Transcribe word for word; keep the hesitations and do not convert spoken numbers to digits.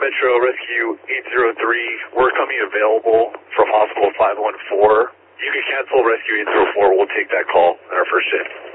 Metro Rescue eight zero three, we're coming available from Hospital five one four. You can cancel Rescue eight zero four. We'll take that call in our first shift.